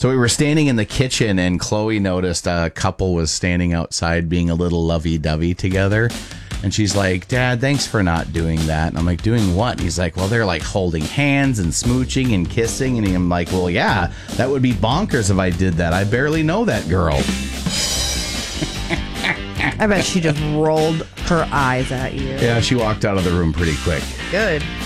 So we were standing in the kitchen, and Chloe noticed a couple was standing outside being a little lovey-dovey together. And she's like, Dad, thanks for not doing that. And I'm like, doing what? And he's like, well, they're like holding hands and smooching and kissing. And I'm like, well, yeah, that would be bonkers if I did that. I barely know that girl. I bet she just rolled her eyes at you. Yeah, she walked out of the room pretty quick. Good.